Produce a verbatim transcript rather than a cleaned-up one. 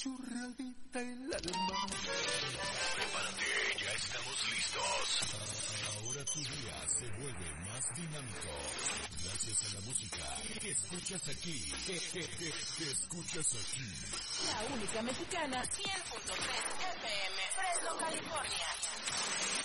churradita el alma. Prepárate, ya estamos listos. Ahora tu día se vuelve más dinámico. Gracias a la música que escuchas aquí. Que, que, que, que escuchas aquí. La única mexicana, cien punto tres F M, Fresno, California.